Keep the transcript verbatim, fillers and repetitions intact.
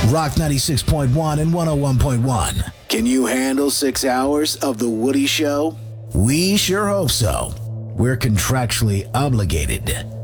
Rock ninety-six point one and one oh one point one. Can you handle six hours of The Woody Show? We sure hope so. We're contractually obligated.